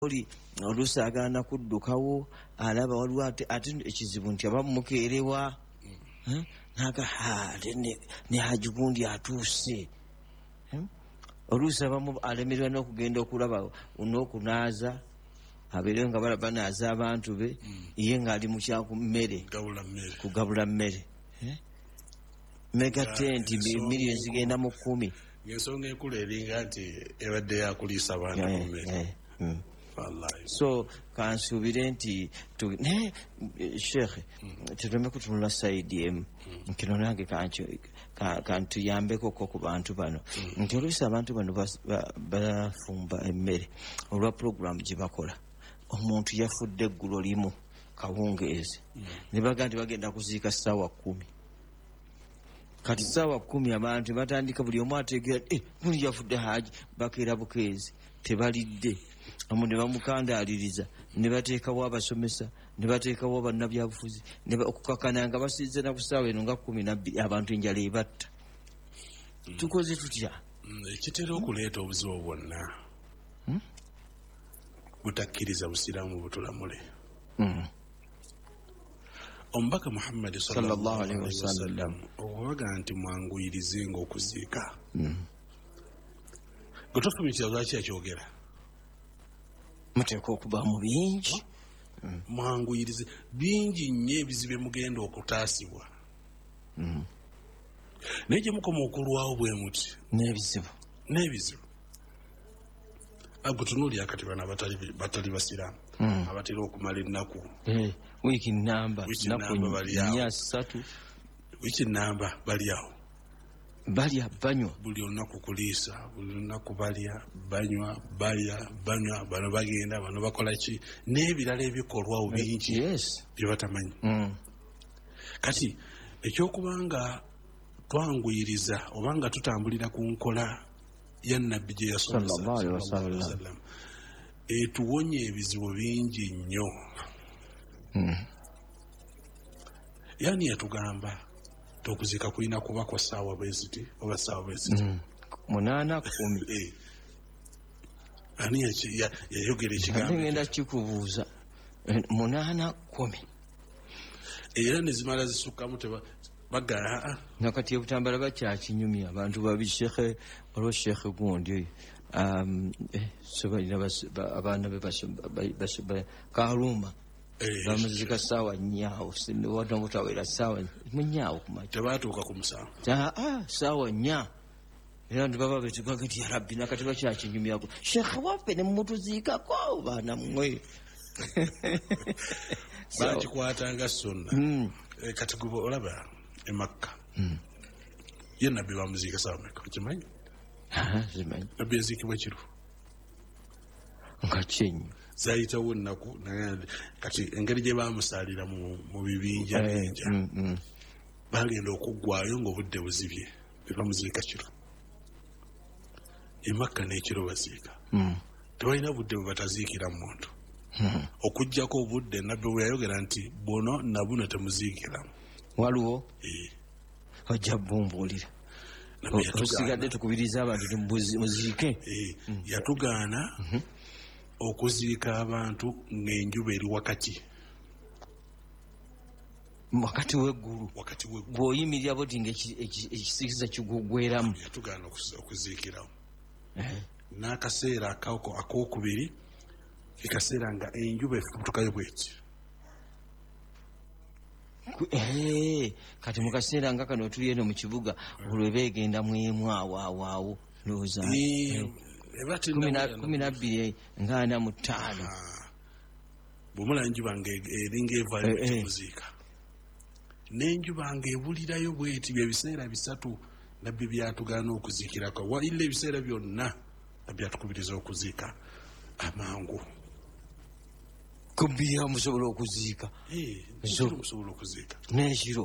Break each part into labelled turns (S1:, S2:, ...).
S1: oli oluusi agaana kuddukawo alaba waliwo ate ekizibu nti abamukeerewa naga ne Haji gundi atuuse oluusi abamu alemererwa n'okugenda okulaba n'okunaaza abeere nga banaaza abantu be ye ng'ali mu kyakummere kugabula mmere mega tenti miliyoni zigenda mu 10
S2: ng'ensonga enkulu eringa nti ebadde yakuliisa abantu ku mmere.
S1: So kansuubire nti Sheikh tuleme kutunula saidi emu kino nange kantuyambeko ku bantu bano nti oluusi abantu bano bafumba emmere olwa puroguramu gye bakola omuntu yafudde eggulo limu kawungeezi ne baga nti bagenda kuziika ssaawa 10 kati ssaawa 10 abantu batandika buli omu ategeera buli yafudde Haji bakeera bukeezi tebalidde amu ne bamukandaaliriza ne bateekawo abasomesa ne bateekawo bannabyabufuzi okukakana nga basiize na ku ssaawa eno nga 12 abantu enjala ebatta tukoze tutya
S2: ekitera okuleeta obuzibu bwonna butakkiriza busiraamu butulamule. Omubaka Muhammad sallallahu alaihi wasallam owaga nti mwanguyirize ng'okuziika gwe tofumitiza lwaki akyogera
S1: muteeka okuba mu bingi
S2: mwanguyirize bingi nnyo ebizibu mugenda okutaasibwa naye gye mukoma okulwawo bwe muti n'ebizibu agutunuulira kati bano batali basiraamu abatera okumala ennaku
S1: wiiki namba
S2: wiiki namba balyawo
S1: balya banywa
S2: buli olunaku kuliisa buli lunaku balya banywa bano bagenda bano bakola ki n'ebirala ebikolwawo bingi bye batamanyi kati ekyokubanga twanguyiriza obanga tutambulira ku nkola ya nabbi gye yasallam etuwonye ebizibu bingi nnyo yani yatugamba tokuziika kulina kuba kwa ssaawa bweziti oba ssaawa bweziti
S1: 8-10
S2: ani yayogera ekigambo
S1: ngenda kikubuuza 8-10
S2: era ne zimala zisukkamu bagala
S1: nakati ebutambala bakyakinyumya abantu babi shekhe olwo shekhe gundi sobalina abaana be Kaluma bamuzika ssaawa 4 watamutawera ssaawa 4 kumakya
S2: tebatuuka ku musanvu
S1: ssaawa 4 era nti baba betugaga nti ya rabbi nakati bakyakinyumyako shekhe waffe ne mutuziikako baana mmwe
S2: bakikwatanga sunna kati gwe olaba e Makka ye nabbi bamuziika ssaawa meka okimanyi
S1: zimanyi
S2: nabbi yaziikibwa kiro
S1: nga kyenyo
S2: zayitawo ennaku kati engeri gye bamusaalira mu bibinja binja bagenda okuggwayo ng'obudde buzibye ne bamuziika kiro e Makka n'ekiro baziika tebalina budde bwe bataziikira muntu okuggyako obudde nabbi bwe yayogera nti buno na buno temuziikiramu
S1: waliwo ojja bumbuulira tusigadde tukubiriza abantu muziike
S2: yatugaana okuziika abantu ng'enjuba eri wakati w'eggulu bw'oyimirira boti ng'ekisiikiriza kigugweramu yatugaana okuziikirawo n'akaseera akokubiri kekaseera nga enjuba efubutukayo bweki
S1: kati mu kaseera nga kano tuli eno mu kibuga olwo beegenda mu emu awo looza 12 nga 45
S2: bw'omula enjuba ng'eringa evayo temuziika n'enjuba ng'ebulirayo bweti bye biseera 3 nabbi byatugaana okuziikirako walira ebiseera byonna nabbi atukubiriza okuziika amangu
S1: kumbira musobola okuziika
S2: musobola okuziika
S1: n'ekiro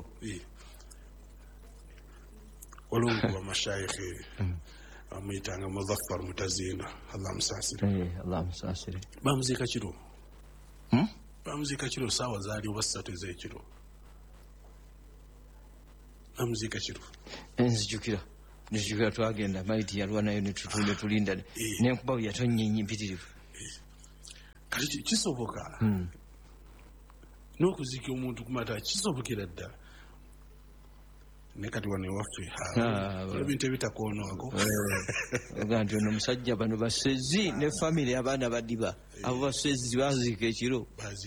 S2: waliwo wa mashayikhe amuyitanga Muzaffar Mutazina Allah musaasire bamuziika kiro ssaawa zaali oba 3 ez'ekiro bamuziika kiro
S1: nzijukira twagenda maiti yalwa nayo ne tulinda n'enkuba bwe yatonnya mpitirivu
S2: kati kisoboka n'okuzika omuntu ku mata kisobokera ddala naye kati wano ewaffe ebintu ebitakoonwako
S1: oga nti ono omusajja bano basezi ne famire abaana badiba abo basezi baziika ekiro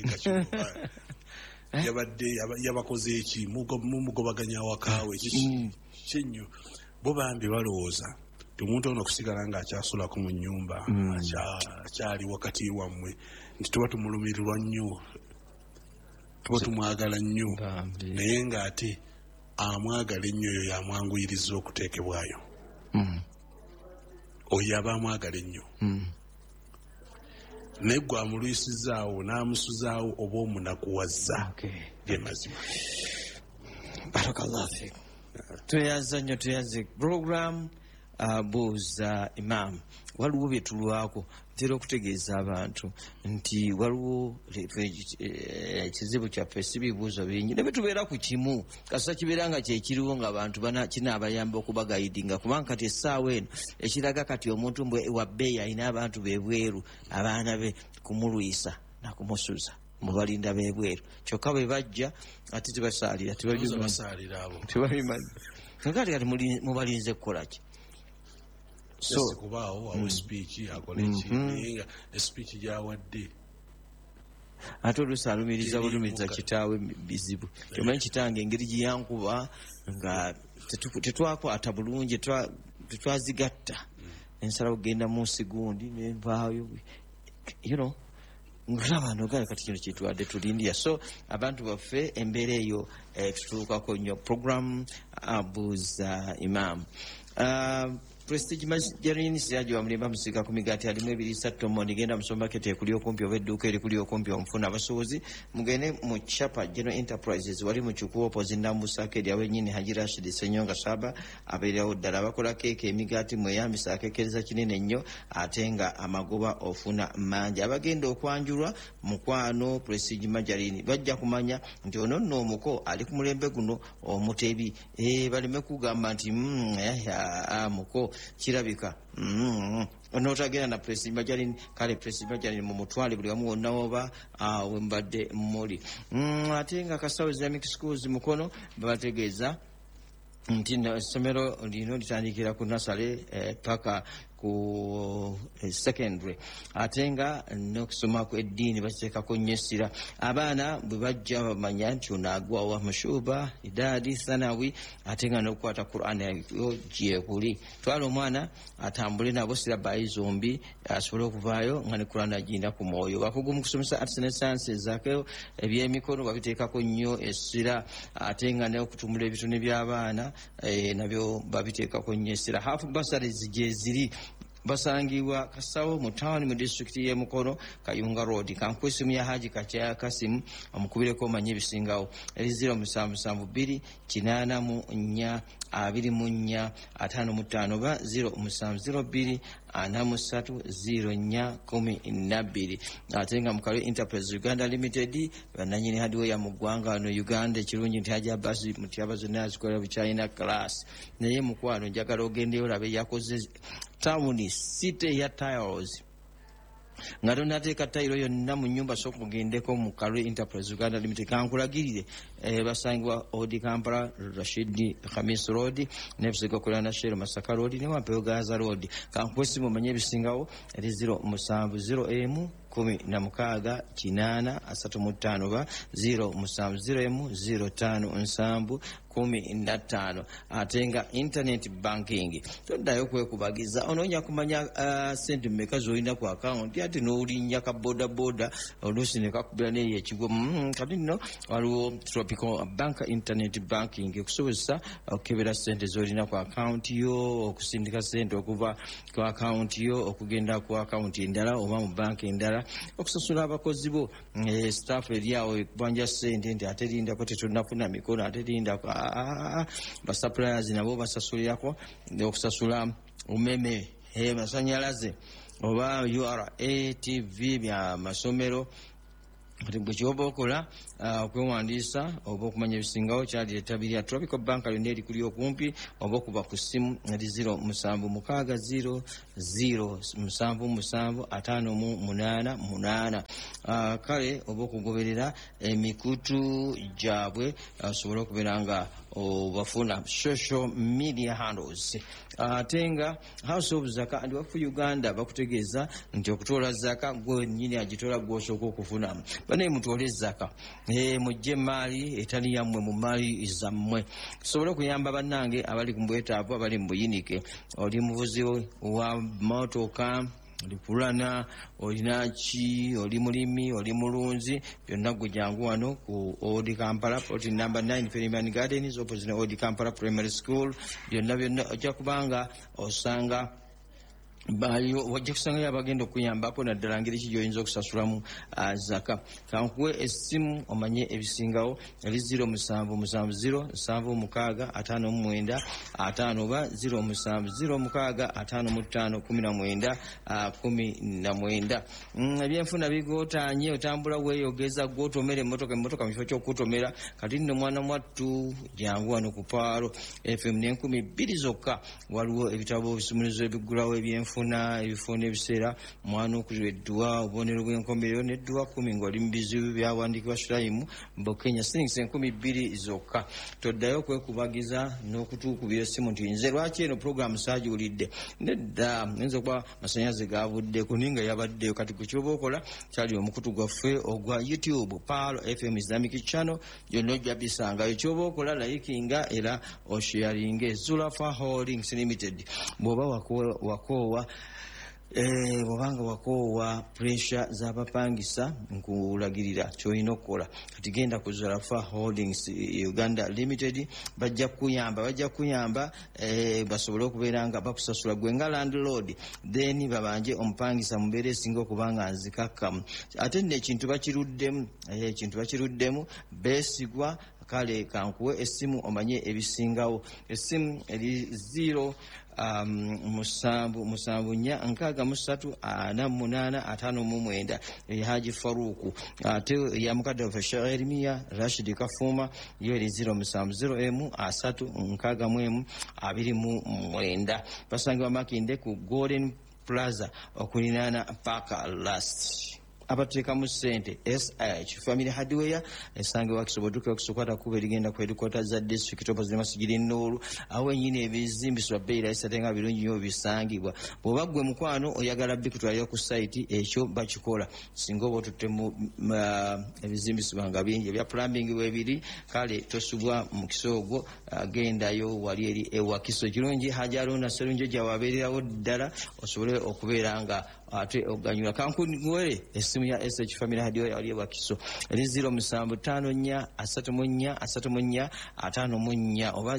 S2: yabadde yabakoze eki mumugobaganya wakaawe kyenyo bo bambi balowooza ti omuntu ono okusigala ng'akyasulako mu nnyumba akyali wakati wammwe nti tuba tumulumirirwa nnyo tuba tumwagala nnyo naye ng'ate amwagala ennyo oyo yamwanguyiriza okuteekebwayo oyo aba amwagala ennyo naye gwe amulwisizaawo n'amusuzaawo oba omunakuwazza byemazima
S1: barakallahu fik tweyaza nnyo tweyaze program buuza imam waliwo byetulwako ntera okutegeeza abantu nti waliwo ekizibu kyaffe si bibuuzo bingi ne bitubeera ku kimu kasita kibeera nga kyekiriwo nga abantu kinaabayamba okubagayidinga kubanga kati essaawa eno ekiraga kati omuntu wabbeeyi alina abantu bebweru abaana be kumulwisa nakumusuza mubalinda bebweru kyokka bwe bajja ate tebasaalira tebabimanyi kakati kati mubalinze kukolaki
S2: so kubaawo awo speech akole ki nga speech gyawadde
S1: ate oluusi alumiriza bulumiza kitaawe bizibu kyomanyi kitange engeri gyeyankuba nga tetwakwata bulungi tetwazigatta ensala kugenda mu nsi gundi nenvaayo ng'abantu gale kati kino kitwadde tulindya so abantu baffe embeera eyo tutuukako nnyo program abuuza imam Prestige Majarini siyaji wa mlimba musika kumigati alimu ebiri sato moni genda musombakete kuli okumpi obeduka eri kuli okumpi omufuna abasobozi mugende mu Chapa General Enterprises wali mu chukuo opozinda mbusake lya wenyini Haji Rashid Senyonga Saba abeerawo ddala bakola keeke emigati mweyambisa akekereza kinene nnyo atenga amagoba ofuna manja abagenda okwanjulwa mukwano Prestige Majarini bajja kumanya nti ono nno omuko ali ku mulembe guno omutebi baleme kugamba nti muko kirabika onotagenda na Prestige Majarini kale Prestige Majarini mu mutwale buli wamu wonna oba wembadde muli ate nga Kasawo Islamic Schools mukono babategeeza nti essomero lino litandikira ku nasale paka ku secondary ate nga n'okusoma kw'eddiini bakiteekako nnyo essira abaana bwe bajja bamanya nti ono agwawa mushuba idaadi thanawi ate nga n'okukwata Qur'an yo gyekuli twala omwana atambule nabo sirabayi zombi asobole okuvaayo nga ne Qur'an aginda ku mwoyo bakugu mu kusomesa arts and sciences zakeo ebyemikono babiteekako nnyo essira ate nga n'okutumbula ebitone by'abaana nabyo babiteekako nnyo essira half bursaries gyeziri basangibwa Kasawo mu town mu district ye Mukono Kayunga Road kankwesimu ya Haji Kachaya Kasimu omukubireko omanye ebisingawo eri 0772 84 24 55 ba 0702 430412 ate nga Mukalwe Enterprise Uganda Limited bananyini hadiwo ya mugwanga wano Uganda ekirungi nti Haji Abasi mutyabazo nazikolera bukyalina class naye mukwano njagala ogendeyo olabe yakoze tawuni city ya tiles nga tonateeka tayiro yonna mu nnyumba sokugendeko mu Kalwe Enterprise Uganda Limited kankulagirire basangibwa Odi Kampala Rashid Khamis Road nebisigo kulana Shero Masaka Road ne Wampeyo Gaza Road kankwesi mumanye bisingawo eri 0700 16 kinana 35 ba 0700 05 atenga internet banking toddayo kwekubagiza onoonya kumanya sente mmeka zolina ku account ate n'olinnya ka boda oluusi ne kakubira neyo ekigwo kati nno waliwo Tropical Bank internet banking okusobozesa okukebera sente zolina ku account yo okusindika sente okuva ku account yo okugenda ku account endala oba mu bank endala okusasula abakozi bo staff eryawo ekubanja sente nti ate lindako tetunafuna mikono ate lindako basuppliers nabo basasulirako okusasula umeme masanyalaze oba URA TV bya masomero kati bwe kyoba okola okwewandiisa oba okumanya ebisingawo kyali ettabi lya Tropical Bank lyonna erikuli okumpi oba okuba ku ssimu eri 0760775758 kale oba okugoberera emikutu gyabwe osobole okubeera nga obafuna social media handles. Ate nga House of Zaka and Waqf Uganda bakutegeeza nti okutoola zaka gwe nnyini agitoola gw'osooka okufuna. Banaye mutoole zaka mujje emaali etali yammwe mu maali zammwe tusobole okuyamba bannange abali ku bwetaavu abali mu buyinike. Oli muvuzi wa motoka, oli kulana, olinaki, oli mulimi, oli mulunzi, byonna gwe jangu wano ku Old Kampala plot number 9 Ferryman Gardens opposite Old Kampala Primary School. byonna ojja kubanga osanga wajja kusangayo abagenda okuyambako naddala ngeri ki gy'oyinza okusasulamu zaka. Kankuwe essimu omanye ebisingawo eri 0770765955 oba 0706551919. Ebyenfuna bigootaanye otambula weeyogeza gw'otomera emmotoka mu kifo ky'okutomera. Kati nno mwana mwattu jangu wano ku Paalo FM n'200 zokka waliwo ebitabo bisumulizo ebigulawo ebyenfuna ebifuna ebiseera mwana okuziwa edduwa obubonero bw'enkomerero n'edduwa 10 ng'oli mu bizibu byawandiikibwa Sulayimu Bokenya siringisi 200 zokka. Toddayo okwekubagiza n'okutuukubira essimu nti nze lwaki eno puroguramu saagiwulidde. Nedda yinza okuba masannyalaze gavudde ku ninga yabaddeyo. Kati ku kyoba okola kyali omukutu gwaffe ogwa YouTube Paalo FM Islamic Channel gyonna ojja bisangayo. Kyoba okola layikinga era osharinge. Zulafa Holdings Limited bw'oba wakoowa bw'obanga wakoowa pressure z'abapangisa nkulagirira ky'olina okukola. Kati genda ku Zulafa Holdings Uganda Limited bajja kuyamba basobole okubeera nga bakusasula gwe nga landlord then babanje omupangisa mubeera esinga okubanga nzikakkamu. Ate nno ekintu bakiruddemu beesigwa. Kale kankuwe essimu omanye ebisingawo. Essimu eri 0774434859 Haji Faruku. Ate ya mukadde waffe Sheikh Erimiya Rashid Kafuma yo eri 0730361229. Basangibwa Makinde ku Golden Plaza okulinaana Parker Last. Abateekamu ssente SH Family Hardware esangibwa Kisoboduka okusokwata kuba erigenda ku headquarters za district opposite Masigiri Nnulu awo ennyini ebizimbisibwa bbeera esatenga birungi nnyo bisangibwa. Bw'oba ggwe mukwano oyagala bikutwalira ku site ekyo bakikola. Singa oba otuttemu ebizimbisibwa nga bingi ebya plumbing weebiri kale tosubwa mu Kisoogo gendayo wali eri ewakiso kirungi Hajalona Serunjo gyawabeererawo ddala osobole okubeera nga ate oganyula. Kankuwere essimu ya SH Family Hardware wali ewakiso eri 0754333454 oba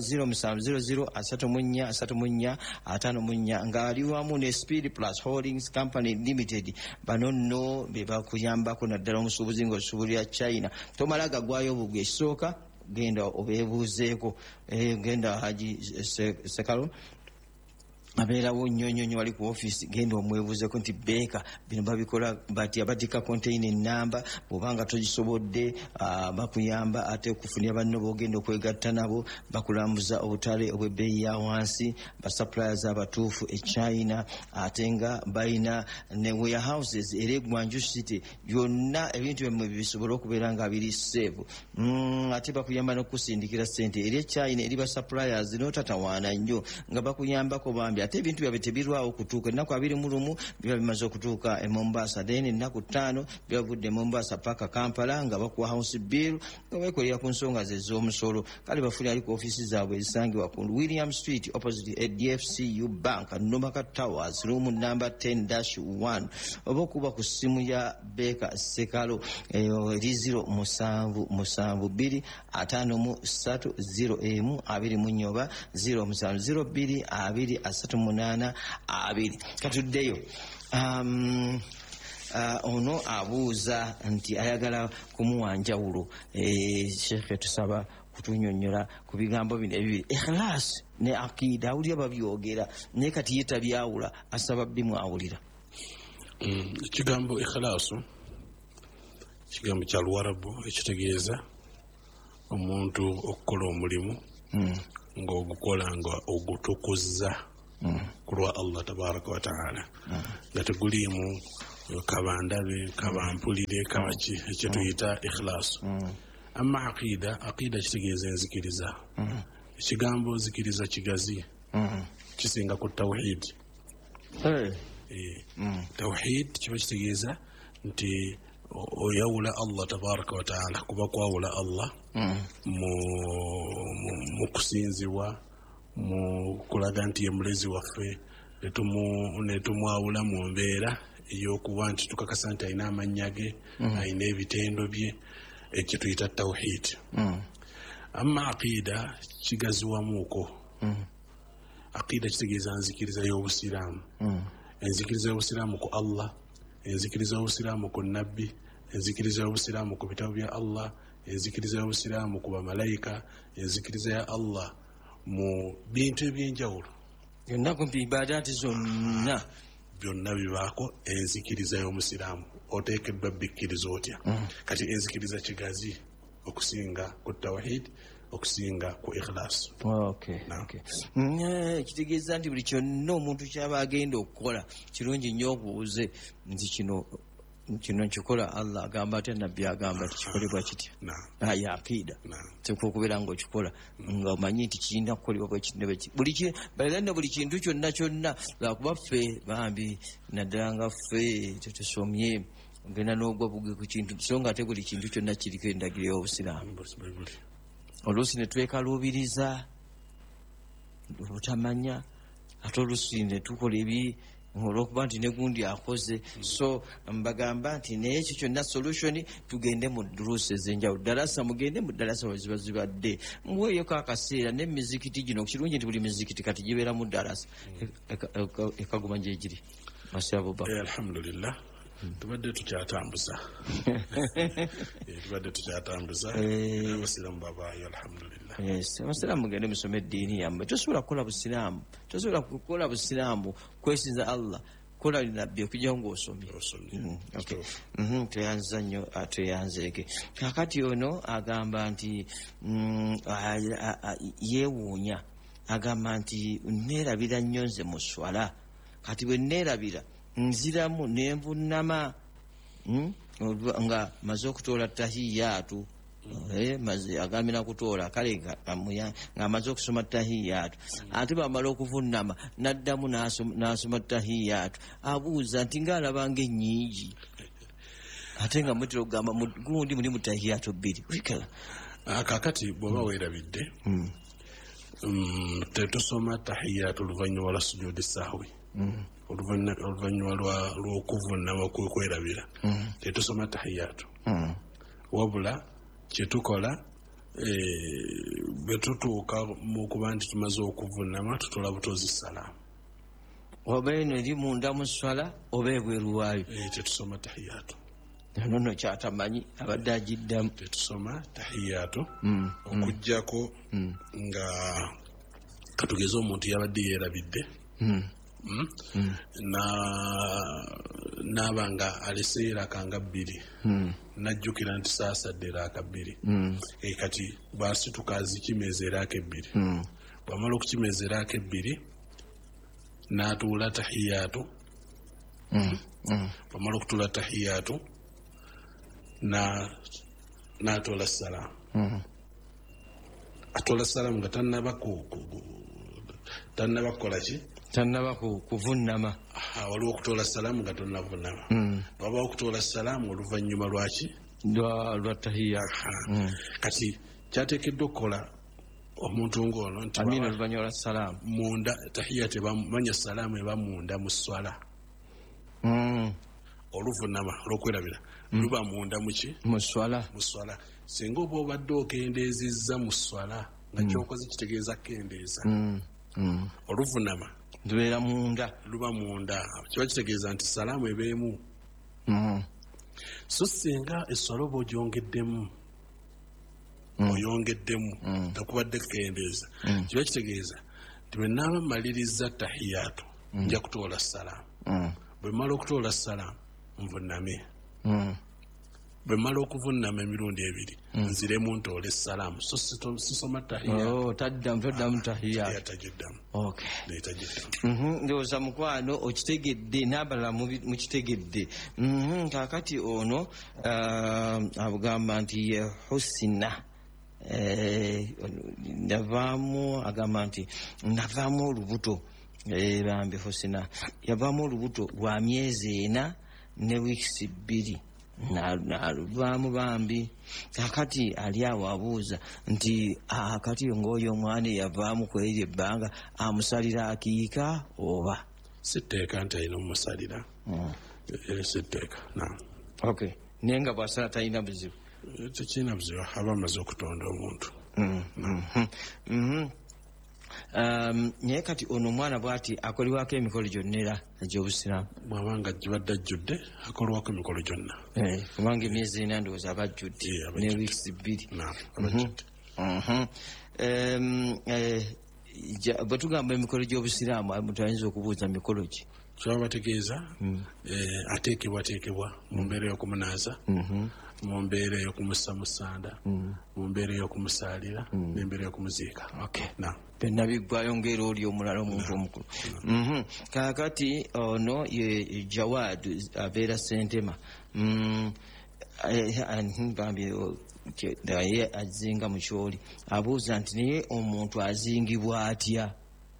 S1: 0700333454 ng'ali wamu ne Speed Plus Holdings Company Limited. Bano nno be bakuyambako naddala omusuubuzi ng'osuubulira China. Tomala gagwayo bugwe ekisooka genda obeebuuzeeko. Genda Haji Sekalo abeerawo nnyo wali ku office genda omwebuuzeko nti beeka bino babikola bati abatika container namba bw'obanga togisobodde bakuyamba ate okufunira banno b'ogenda okwegatta nabo bakulambuza obutale obw'ebbeeyi ya wansi basuppliers abatuufu e China ate nga balina ne warehouses era eGwanju City byonna ebintu byemmwe bisobole okubeera nga biri save. Ate bakuyamba n'okusindikira ssente eri e China eri basuppliers n'otatawaana nnyo nga bakuyambako bambi ate ebintu byabwe tebirwawo kutuuka. Ennaku 21 biba bimaze okutuuka e Mombasa then ennaku 5 byavudde e Mombasa paka Kampala nga bakuwa house bill nga beekolera ku nsonga ze z'omusolo. Kale bafuli ali ku ofisi zaabwe ezisangibwa ku William Street opposite DFCU Bank Nomaka Towers room number 10-1 oba okuba ku ssimu ya Beka Sekalo eri 07725301 oba 0702233820. Katuddeyo ono abuuza nti ayagala kumuwa njawulo. Sheikh tusaba kutunyonnyola ku bigambo bino ebibiri ikhlas ne akida. Awulira babyogera naye kati ye tabyawula asaba bimwawulira.
S2: Ekigambo ikhlasu kigambo kya Luwarabu ekitegeeza omuntu okukola omulimu ng'ogukola nga ogutukuzza ku lwa Allah tabaraka wa taala nga teguliimu kabandabe kabampulire kabaki ekyo tuyita ikhlaasu. Amma aqida kitegeeza enzikiriza. Ekigambo nzikiriza kigazi kisinga ku tawhid. Tawhid kiba kitegeeza nti oyawula Allah tabaraka wa taala, kuba kwawula Allah mu kusinzibwa, mu kulaga nti ye mulezi waffe, netumwawula mu mbeera ey'okuba nti tukakasa nti alina amannya ge, alina ebitendo bye, ekyo tuyita tawhid. Amma aqida kigaziwamuuko. Aqida kitegeeza nzikiriza y'obusiraamu. Enzikiriza y'obusiraamu ku Allah, enzikiriza y'obusiraamu ku nabbi, enzikiriza y'obusiraamu ku bitabo bya Allah, enzikiriza y'obusiraamu ku bamalayika, enzikiriza ya Allah mu bintu ebyenjawulo.
S1: Byonna kumpi ibaadaati zonna
S2: byonna bibaako enzikiriza y'omusiraamu. Oteekeddwa bikkiriza otya? Kati enzikiriza kigazi okusinga ku tawhid, okusinga ku ikhlas.
S1: Kitegeeza nti buli kyonna omuntu kyaba agenda okukola kirungi nnyo obuuze nti kino nkikola Allah agamba atya, nabbi agamba tikikolebwa kitya. Ya aqida okubeera ngaokikola nga omanyi nti kirina kukolebwa bwekitnebekibulino buli kintu kyonna lwakuba ffe bambi naddala nga ffe tetusomye ogenda n'ogwa buge ku kintu so nga ate buli kintu kyonna kiriko endagiro y'obusiraamu. Oluusi ne twekaluubiriza obutamanya, ate oluusi ne tukola ebi olw'okuba nti ne gundi akoze. So mbagamba nti naye ekyo kyonna solution, tugende mu duruusi ez'enjawulo. Dalasa mugende mu dalasa weziba zibadde, muweeyoko akaseera. N'emizikiti gino kirungi nti buli mizikiti kati gibeera mu dalasa. Ekaguma gyegiri masyabuba.
S2: Alhamdulillah tubadde tukyatambuza abasiraamu babaayo alhamdulillah.
S1: Abasiraamu mugende musome eddiini yammwe. Tosobola kukola busiraamu, tosobola kukola busiraamu kwesinza Allah, kola linabbi okujjawo ng'osomye. Tweyanza nnyo, tweyanzeeke. Kakati ono agamba nti yeewuunya, agamba nti neerabira nnyo nze mu swala, kati bwe neerabira nziramu nenvunama nga maze okutoola tahiyaatu. Agambye nakutoola kale nga amaze okusoma tahiyaatu, ate bamala okuvunama naddamu n'asoma tahiyaatu. Abuuza nti ngaalabanga ennyingi ate nga mutera okugamba gundi muli mu tahiyaatu bbiri.
S2: Kakati bw'oba weerabidde tetusoma tahiyaatu oluvannyuma lwa sujudi sahwi, oluvannyuma lw'okuvunama kwerabira tetusoma tahiyaatu. Wabula kyetukola bwe tutuuka mu kuba nti tumaze okuvunama tutola butozi salaamu.
S1: Oba eno eri munda mu swala oba ebweru waayo.
S2: Tetusoma tahiyaatu.
S1: Nono kyatamanyi abadde agiddamu.
S2: Tetusoma tahiyaatu okuggyako nga katugeze omuntu yabadde yeerabidde naaba nga aleseyo rakanga bbiri, najjukira nti saasadde raaka bbiri. Kati bwasituka azikimeza eraaka ebbiri, bwamala okukimeza eraaka ebbiri n'atuula tahiyaatu. Bwamala okutuula tahiyaatu n'atoola salaamu. Atoola salaamu nga tannaba kukola ki?
S1: Tannaba kuvunama.
S2: Waliwo okutoola salaamu nga tonnavunama. Wabaawo okutoola salaamu oluvannyuma lwaki?
S1: Lwa tahiyaatu.
S2: Kati kyateekeddwa okukola omuntu ng'ono nti
S1: oluvannyuma lwa salaamu
S2: munda tahiyaatu ebamanya salaamu eba munda mu swala. Oluvunama olw'okwerabira luba munda muki? Mu swala. Singa oba obadde okendeezezza mu swala nga kyokoze kitegeeza kendeeza, oluvunama
S1: lubeera munda,
S2: luba munda, kiba kitegeeza nti salaamu ebeemu. So singa esswala oba oyongeddemu takubadde kendeeza, kiba kitegeeza nti bwe naaba mmaliriza tahiyaatu nja kutoola salaamu. Bwe mmala okutoola salaamu nvuname. bwe mmala okuvunama emirundi ebiri nziremu ntoole essalaamu so sisoma tahiya
S1: taddamu tahiya
S2: tagiddamu
S1: ndowooza mukwano okitegedde n'abalala mukitegedde kaakati ono agamba nti ye husina agamba nti navaamu olubuto bambi husina yavaamu olubuto lwa myezi 4 ne wiikisi 2 naluvaamu bambi kakati ali awo abuuza nti kati ng'oyo omwana yavaamu kweri ebbanga amusalira akiika oba
S2: sitteeka nti alina omusalira sitteeka
S1: okay naye nga bw'asala talina buzibu
S2: tekirina buzibu aba amaze okutonda omuntu
S1: naye kati ono omwana bw'ati akolebwako emikolo gyonna era egy'obusiraamu
S2: bw'abanga gibadde ajjudde akolwako emikolo gyonna
S1: kubanga emyezi 4 ndowooza aba ajjudde ne wiikisi 2 bwe tugamba emikolo gy'obusiraamu tuyinza okubuuza mikolo ki
S2: kyaba bategeeza ateekebwateekebwa mu mbeera y'okumunaaza mu mbeera y'okumussa mu ssanda mu mbeera y'okumusaalira n'embeera y'okumuziika
S1: byonna biggwayo ng'era oli omulala omuntu omukulu kaakati ono ye Jawad abeera Sentema naye azinga mu kyoli abuuza nti naye omuntu azingibwa atya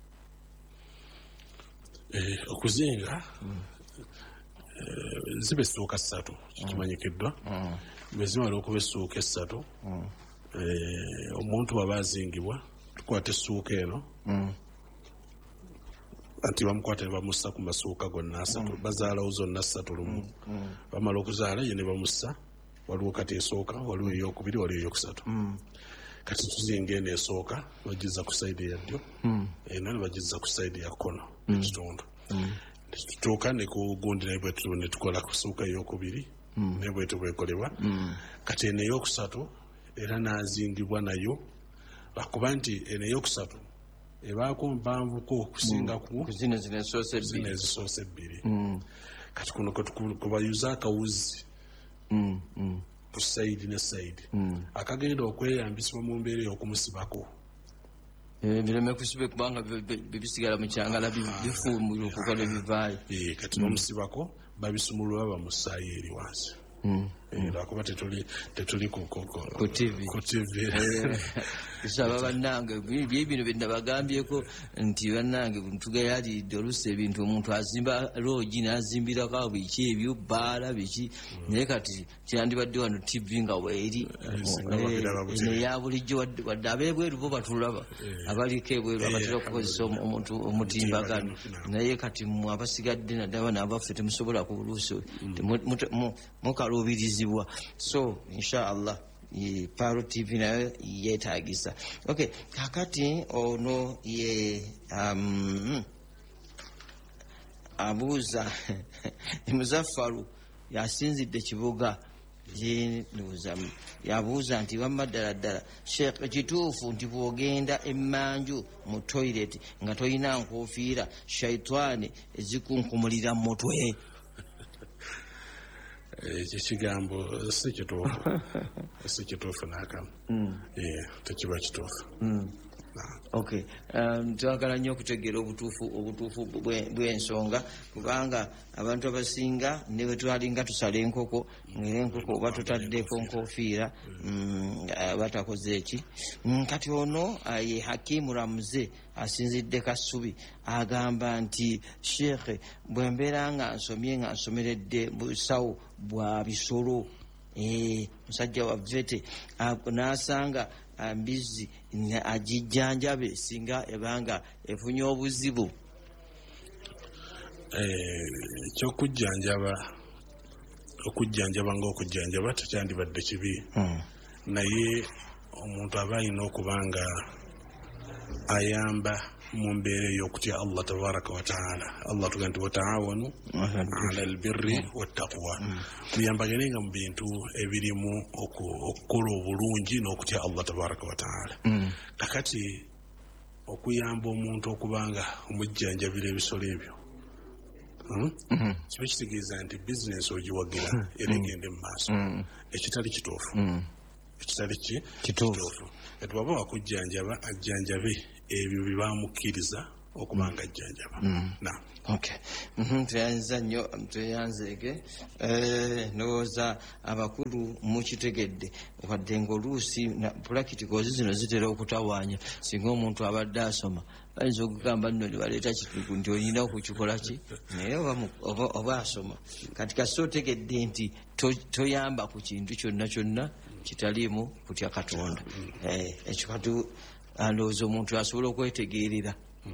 S2: okuzinga ziba essuuka 3 kimanyikiddwa bwe zimala okuba essuuka 3 omuntu bw'aba azingibwa tukwata essuuka eno anti bamukwata ne bamussa ku masuuka gonna 3 bazaalawo zonna 3 lumu bamala okuzaala ye ne bamussa waliwo kati esooka waliwo eyokubiri waliwo eyokusatu kati tuzinga eno esooka bagiza ku saidi ya ddyo eno ne bagiza ku saidi ya kkono ekitundu tutuuka ne ku gundi naye bwetu ne tukola ku ssuuka eyokubiri naye bwetu bwekolebwa kati eno eyokusatu era n'azingibwa nayo lwakuba nti eno eyokusatu ebaako mpanvuko okusinga ku
S1: zino
S2: ezisoose 2 kati kuno kubayuza akawuzi ku saidi ne saidi akagenda okweyambisibwa mu mbeera ey'okumusibako
S1: bireme kusibe kubanga bibisigala mu kyangala bifuumuka ne bivaayo
S2: kati n'omusibako babisumulula bamusaayo eri wansi lwakuba tetuli ku TV
S1: kusaba bannange bino bye nabagambyeko nti bannange tugayalidde oluusi ebintu omuntu azimba loogi n'azimbirako biki ebyo bbaala biki naye kati kyandibadde wano TV nga weeri neya bulijjo wadde ab'ebweru bo batulaba abaliko ebweru abatera okukozesa omutimbagano naye kati mmwe abasigadde naddala n'abaffe temusobola ku buluusi mukaluubirizibwa so inshallah Paro TV nayo yeetaagisa okay kakati ono ye abuuza Muzaffaru yasinzidde kibuga yabuuza nti wamma ddala Sheikh kituufu nti bw'ogenda emmanju mu toilet nga toyina nkofiira shaitani ezikunkumulira mu mutwe
S2: ekigambo si kituufu n'akamu tekiba kituufu
S1: okay twagala nnyo okutegeera obutuufu bw'ensonga kubanga abantu abasinga ne bwe twalinga tusala enkoko ng'era enkoko oba tutaddeko nkofiira batakoze eki kati ono ye Hakimu Ramuze asinzidde Kasubi agamba nti Sheikh bwe mbeera nga nsomye nga nsomeredde busawo bwa bisolo musajja wa vete n'asanga mbizi agijjanjabe singa ebanga efunye obuzibu
S2: ekyokujjanjaba ng'okujjanjaba tekyandibadde kibi naye omuntu aba alina okuba nga ayamba mu mbeera ey'okutya Allah tabaraka wa taala. Allah tuga nti wataawanu ala albirri wattaqwa, muyambaganenga mu bintu ebirimu okukola obulungi n'okutya Allah tabaraka wa taala. Kakati okuyamba omuntu okubanga omujjanjabira ebisolo ebyo kiba kitegeeza nti bizinesi ogiwagira era egende mu maaso ekitali kituufu ekitali kituufu kati bwaba wakujjanjaba ajjanjabe ebyo bye bamukkiriza okuba nga ajjanjaba
S1: tweyanza nnyo tweyanzeege ndowooza abakulu mukitegedde wadde ngaoluusi pulakitikozi zino zitera okutawaanya singa omuntu abadde asoma bayinza okugamba nno nebaleeta kitugu nti olina okukikola ki naye oba asoma kati kasi otegedde nti toyamba ku kintu kyonna kyonna kitaliimu kutya Katonda ekyo kati ndowooza omuntu asobola okwetegeerera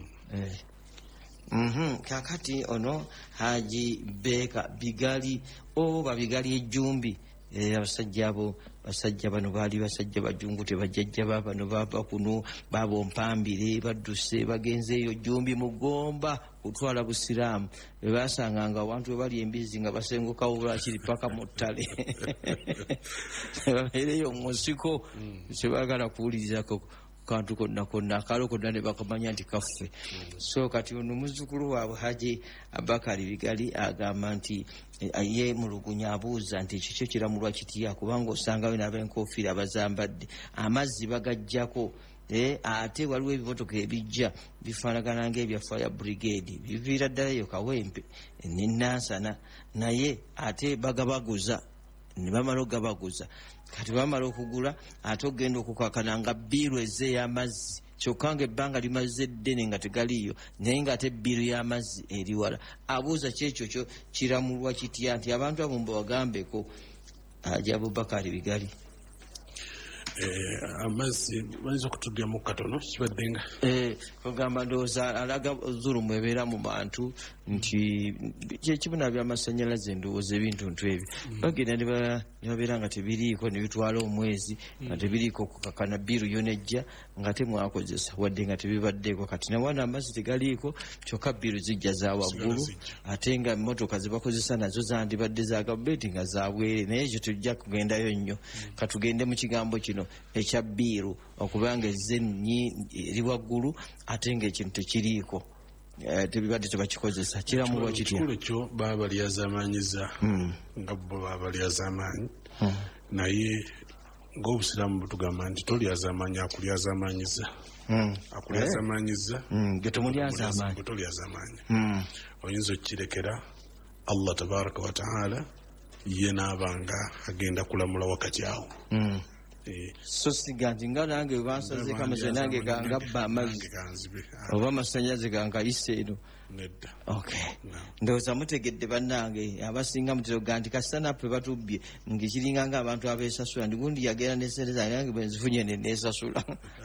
S1: kakati ono Haji Beka Bigali oba Bigali ejjumbi abasajja abo basajja bano baali basajja bajungu tebajjajja bano bava kuno babompambire badduse bagenze eyo jjumbi mugomba kutwala busiraamu bebasanganga abantu bwe bali embizi nga basengukawo lwakiri paka mu ttale babeereyo mu nsiko tebaagala kuwulirizako kantu konna akalo konna ne bakamanya nti kaffe so kati ono muzzukulu waabwe Haji Abakari Bigali agamba nti ye mulugunya abuuza nti kikyo kiramulwa kitya kubanga osangawe n'abenkofiira abazambadde amazzi bagajjako ate waliwo ebimotoka ebijja bifaanagana ng'ebya fire brigade biviira ddalayo Kawempe n'Nansana naye ate bagabaguza ne bamala ogabaguza kati bamala okugula ate ogenda okukakana nga bbiiru ezze ey'amazzi kyokka nga ebbanga limaze ddene nga tegaliyo naye ng'ate bbiiru y'amazzi eri wala abuuza kyekyo kyo kiramulwa kitya nti abantu abo mbawagambeko Haji Abubakari Bigali
S2: amazzi bayinza okutudyamu katono kibadde nga
S1: kugamba ndowooza alaga zulumu ebeera mu bantu nti kyekibuna by'amasannyalaze ndowooza ebintuntu ebyo bagenda ne babeera nga tebiriiko ne bitwala omwezi nga tebiriiko kukakana bbiiru yonejja nga temwakozesa wadde nga tebibaddeeko kati nawana amazzi tegaliiko kyokka bbiiru zijja za waggulu ate nga emmotoka ze bakozesa nazo zandibadde za gavumenti nga zabwere naye ekyo tujja kugendayo nnyo katugende mu kigambo kino ekya bbiiru okubanga ezze eri waggulu ate ngaekintu tekiriiko tebibadde tebakikozesa kiramulwa kitya
S2: ekikulu ekyo baba balyazamanyiza nga bo baba balyazamanyi naye ng'obusiraamu butugamba nti tolyazamanyi akulyazamanyiza akulyazamanyiza getolyazamanyi oyinza okukirekera Allah tabaraka wa taala ye naabanga agenda kulamula wakati awo
S1: so siga nti nga nange bansazeeko amazzi nange gangabba amazzi oba amasannyalaze gangayise eno
S2: nedda
S1: ndowooza mutegedde bannange abasinga muteroga nti kasanapu batubbye ngaekiringa nga abantu abeesasula ndi gundi yagenda nesente zange nange bwenzifunye neneesasula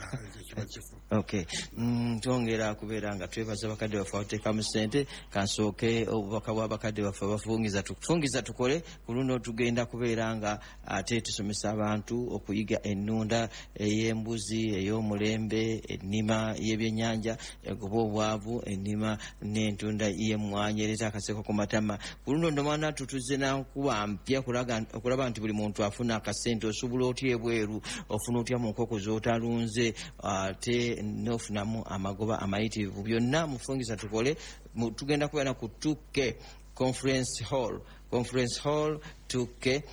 S1: twongera kubeera nga twebaza bakadde baffe abateekamu ssente kansooke obubaka bw'abakadde baffe abafungiza tukole ku luno tugenda kubeera nga ate tusomesa abantu okuyiga ennunda ey'embuzi ey'omulembe ennima y'ebyennyanja egoba obwavu ennima n'entunda y'emmwanyi ereeta akaseko ku matama ku luno ndomwana tutuze nakuba mpya okulaba nti buli muntu afuna akasente osobola otya ebweru ofuna otya mu nkoko z'otalunze ate nofunamu amagoba amayitirivu byonna mufungiza tukole tugenda kubeera ku Tukke Conference Hall Tukke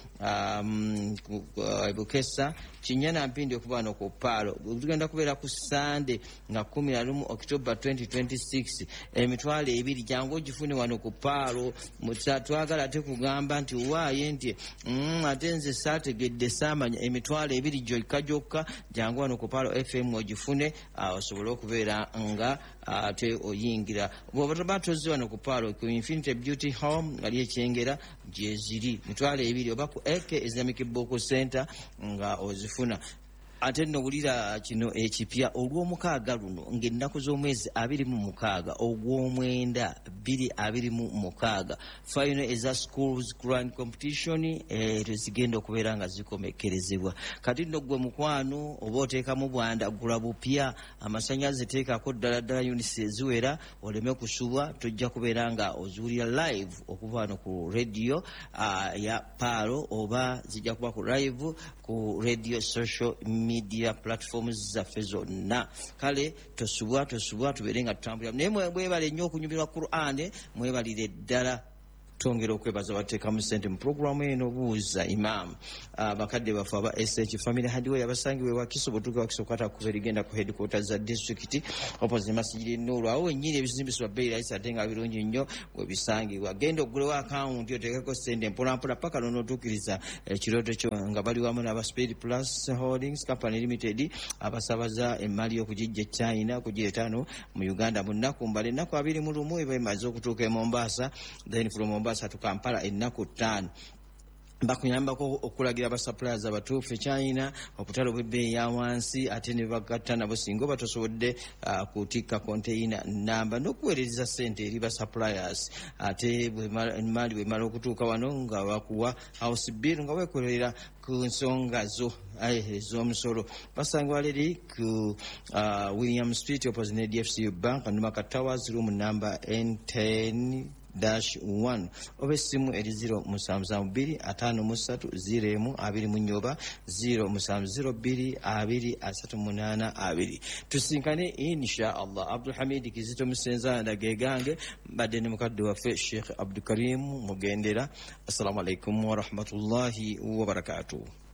S1: Bukesa Kinyana Mpindi okuba wano ku Paalo tugenda kubeera ku Sande nga 11 October 2026 emitwalo 2 jangu ogifune wano ku Paalo twagala ate kugamba nti waaye nti ate nze saategedde saamanya emitwalo 2 gyokka jangu wano ku Paalo FM ogifune osobole okubeera nga ate oyingira bw'oba tozi wano ku Paalo ku Infinity Beauty Home ali ekyengera gyeziri mitwalo 2 oba ku AK Islamic Book Center nga ozifuna ate nowulira kino ekipya olw'omukaaga luno ng'ennaku z'omwezi 26 ogw'omwenda 2026 final eza schools grand competition tezigenda okubeera nga zikomekerezebwa kati nno gwe mukwano oba oteekamu bwanda gula bupya amasannyalaze teekako ddala units eziwera oleme kusubwa tojja kubeera nga oziwulira live okuva wano ku radio ya Paalo oba zijja kuba ku live ku radio social media platforms zaffe zonna. Kale tosubwa tubeere nga tutambulira naye mwebale nnyo okunyumirwa Qur'an, mwebalire ddala twongera okwebaza bateekamu ssente mu puroguramu eno buuza imam bakadde baffe aba SH family hardware abasangiwe Wakiso botuga Wakiso kwata ku erigenda ku headquarters za district opposite masjidi Nuru awo nyiri ebizimbisibwa bei raisi ate nga birungi nnyo webisangibwa. Genda ogulewo account oteekeko ssente mpolampola paka n'otuukiriza ekirooto kyo nga bali wamu n'aba Speed Plus Holdings Company Limited abasabaza emmali okugijja China kugireetano mu Uganda mu nnaku mbale ennaku 21 eba emaze okutuuka e Mombasa, then from Mombasa to Kampala ennaku 5. Bakuyambako okulagira aba suppliers abatuufu China okutalo bwebbeeyi ya wansi ate ne bagatta nabo singa batosobodde kutikka container namba n'okuweereza ssente eri ba suppliers ate emmali bwemala okutuuka wano nga bakuwa house bill nga weekolerera ku nsonga zo ez'omusolo. Basangibwa leri ku William Street opposite ne DFCU Bank Numaka Towers room number N10-1 oba essimu eri 07725301 07022382. Tusinkane insha Allah. Abdul Hamid Kizito Musenza ndagegange mbadde ne mukadde waffe Sheikh Abdul Karim Mugendera. Assalamu alaikum wa rahmatullahi wa barakatuh.